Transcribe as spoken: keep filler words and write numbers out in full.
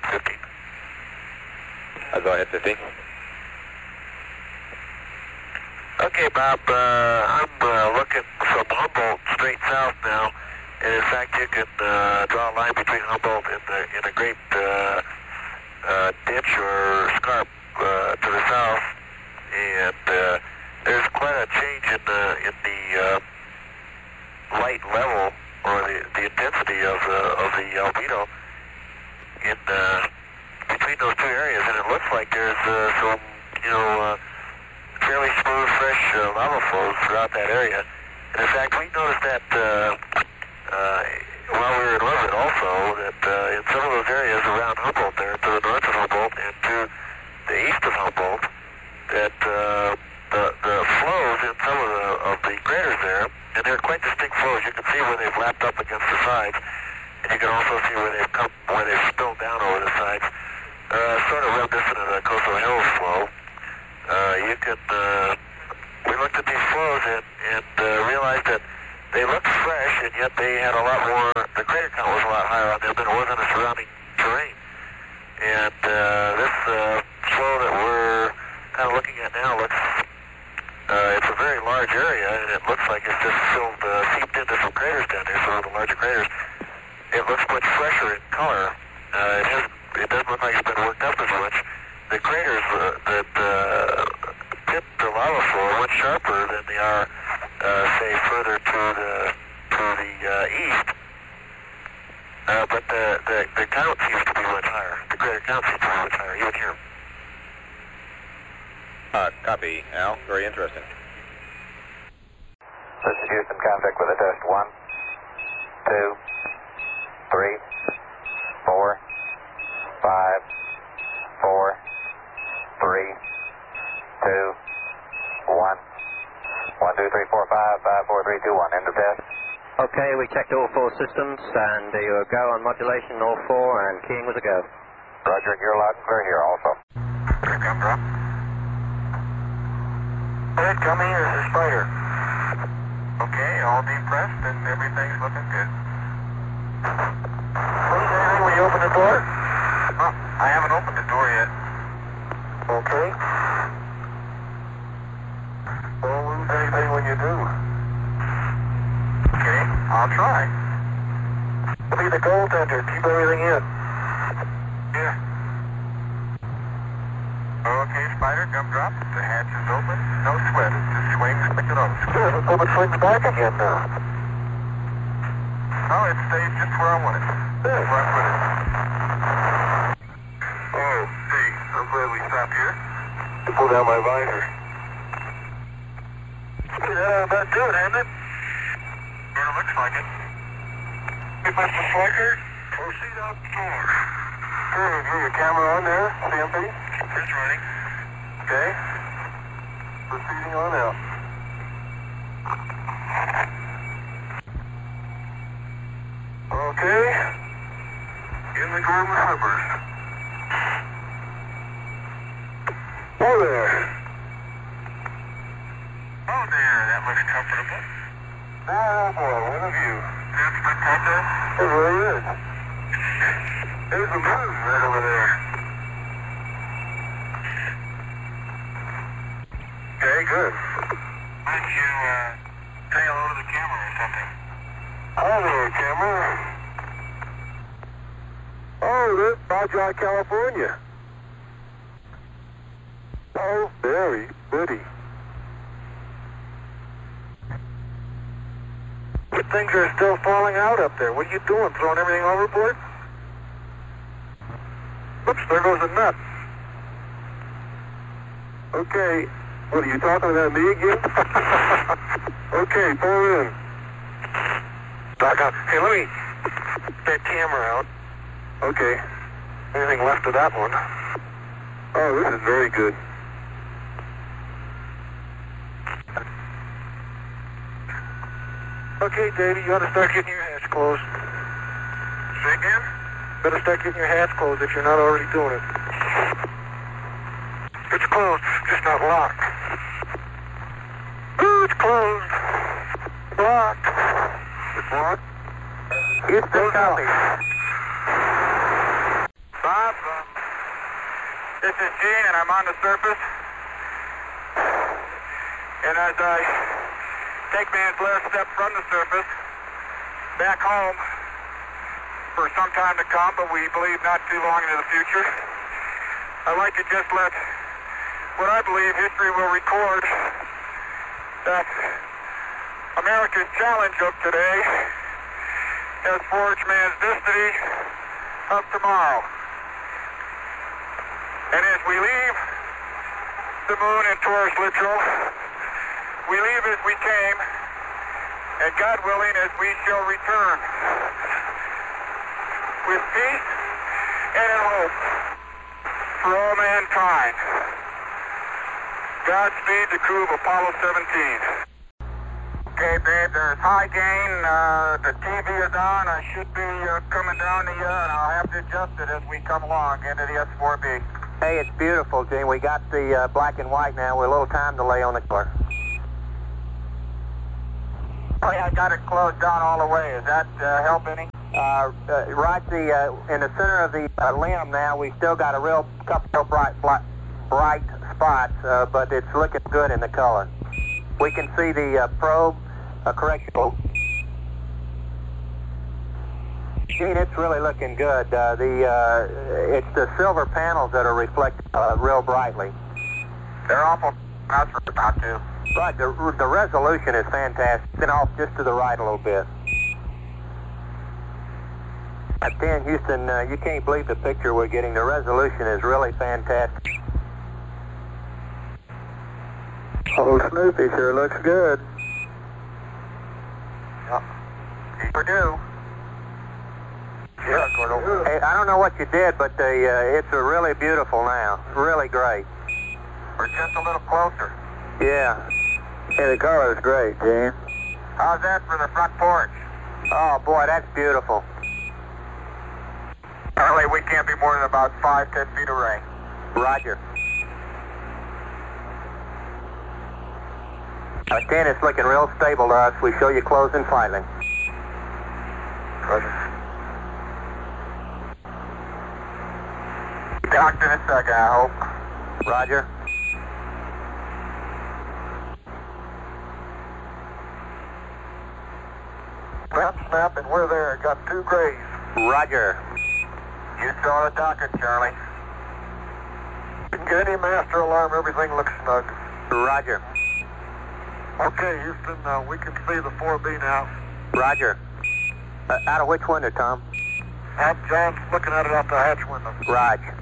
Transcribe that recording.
fifty. I'll go ahead, fifty. Okay, Bob, uh, I'm uh, looking from Humboldt straight south now, and in fact you can uh, draw a line between Humboldt and, the, and a great uh, uh, ditch or scarp uh, to the south, and uh, there's quite a change in the, in the uh, light level or the, the intensity of the, of the albedo in uh, between those two areas, and it looks like there's uh, some, you know, uh, fairly smooth, fresh uh, lava flows throughout that area. And in fact, we noticed that uh, uh, while we were in orbit also, that uh, in some of those areas around Humboldt there, to the north of Humboldt and to the east of Humboldt, that uh, the, the flows in some of the, of the craters there, and they're quite distinct flows. You can see where they've lapped up against the sides, and you can also see where they've come, where they've spilled down over the sides, uh, sort of reminiscent of the Coastal Hills flow. Uh, you can, uh, we looked at these flows and, and uh, realized that they looked fresh, and yet they had a lot more, the crater count was a lot higher on them than it was on the surrounding terrain. And uh, this uh, flow that we're kind of looking at now looks, uh, it's a very large area, and it looks like it's just filled, uh, seeped into some craters down there, some of the larger craters. It looks much fresher in color. Uh, it, has, it doesn't look like it's been worked up as much. The craters uh, that uh, tip the lava flow are much sharper than they are, uh, say, further to the to the uh, east. Uh, but the, the the count seems to be much higher. The crater count seems to be much higher, even here. Uh, copy, Al. Very interesting. This is Houston, contact with a test. One, two, three, four, five, four, three, two, one, one, two, three, four, five, five, four, three, two, one. End of test. Okay, we checked all four systems, and you were go on modulation, all four, and keying was a go. Roger, you're loud and clear here also. Here it comes, Rob. Ed, come here, this is Spider. Okay, all depressed and everything's looking good. Lose anything when you open the door? Huh, I haven't opened the door yet. Okay. Don't lose anything when you do. Okay, I'll try. Be the goaltender, keep everything in. Yeah. Okay, Spider, gum drop. The hatch is open. No sweat. It just swings like it always swings. Let's hope it swings back again now. No, it stays just where I want it. That's where I put it. Oh, hey, I'm glad we stopped here. To pull down my visor. Yeah, about do it, hasn't it? Sort of looks like it. Hey, Mister Slicker, proceed out the door. Hey, have you your camera on there, C M P? It's running. Okay. Proceeding on out. Okay. In the Golden Slippers. Oh there. Oh there, that looks comfortable. Oh boy, what a view. That's spectacular. It really is. There's the moon right over there. Okay, good. Why don't you uh, say hello to the camera or something? Hi there, camera. Oh, this is Baja, California. Oh, very pretty. Good things are still falling out up there. What are you doing, throwing everything overboard? Oops, there goes a nut. Okay, what are you talking about me again? Okay, pull in. Back up. Hey, let me get that camera out. Okay. Anything left of that one? Oh, this is very good. Okay, Davey, you ought to start getting your hatch closed. Say again? Better start getting your hatch closed if you're not already doing it. It's closed, just not locked. Ooh, it's closed. Locked. It's locked? It's the copy. Bob, This is Gene, and I'm on the surface. And as I take man's last step from the surface, back home for some time to come, but we believe not too long into the future, I'd like to just let what I believe history will record, that America's challenge of today has forged man's destiny of tomorrow. And as we leave the moon in Taurus Littrow, we leave as we came, and God willing, as we shall return, with peace and in hope for all mankind. Godspeed, the crew of Apollo seventeen. Okay, babe, there's high gain. Uh, the T V is on. I should be uh, coming down to you, and I'll have to adjust it as we come along into the S four B. Hey, it's beautiful, Gene. We got the uh, black and white now. We're a little time delay on the color. Oh, yeah, I got it closed down all the way. Does that uh, help any? Uh, uh, right the, uh, in the center of the uh, limb now, we still got a real couple of bright, bright, bright spots, uh, but it's looking good in the color. We can see the uh, probe, uh, correction. Gene, it's really looking good. Uh, the uh, it's the silver panels that are reflected uh, real brightly. They're awful. That's what about to. Right, the, the resolution is fantastic. Then off just to the right a little bit. At ten, Houston, uh, you can't believe the picture we're getting. The resolution is really fantastic. Oh, Snoopy sure looks good. Yep. Keep due. Yeah, Gordo. Hey, I don't know what you did, but the, uh, it's a really beautiful now. Really great. We're just a little closer. Yeah. Hey, the color's great, Gene. How's that for the front porch? Oh, boy, that's beautiful. Apparently, we can't be more than about five, ten feet away. Roger. Again, it's looking real stable to us. We show you closing finally. Roger. Docked in a second, I hope. Roger. Snap, snap, and we're there. Got two grays. Roger. You saw the docket, Charlie. Didn't get any master alarm. Everything looks snug. Roger. Okay, Houston, uh, we can see the four B now. Roger. Uh, out of which window, Tom? Uh, John's looking at it out the hatch window. Roger.